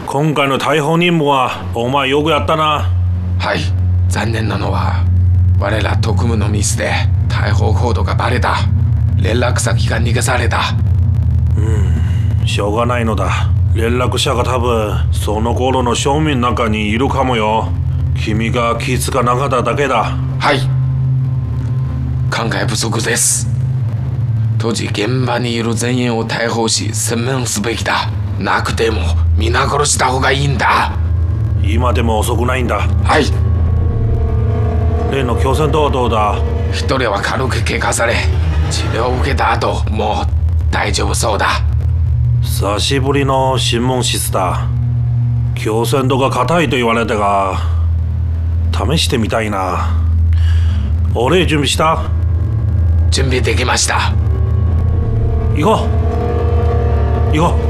今回の逮捕任務はお前よくやったな。 はい、残念なのは我ら特務のミスで逮捕コードがバレた。連絡先が逃げされた。 しょうがないのだ。連絡者が多分その頃の庶民の中にいるかもよ。君が気づかなかっただけだ。 はい、考え不足です。当時現場にいる全員を逮捕し専問すべきだ。なくても皆殺した方がいいんだ。 今でも遅くないんだ。 はい。 例の強戦とはどうだ。 一人は軽く怪我され治療を受けた後もう大丈夫そうだ。 久しぶりの審問室だ。強戦度が硬いと言われたが試してみたいな。俺準備した？ 準備できました。 行こう。